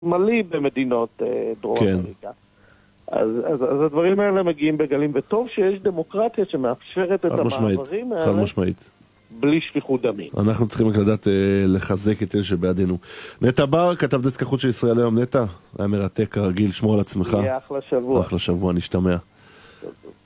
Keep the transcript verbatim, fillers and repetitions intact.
מלא במדינות דרום כן. אמריקה. אז, אז, אז הדברים האלה מגיעים בגלים, וטוב שיש דמוקרטיה שמאפשרת את המעברים האלה. חד משמעית. בלי שפיכות דמים. אנחנו צריכים רק לדעת אה, לחזק את אלה שבעדינו. נטע בר, כתב דסק החוץ של ישראל היום. נטע, היה מרתק כרגיל, שמור על עצמך. יהיה אחלה שבוע. אחלה שבוע, נשתמע.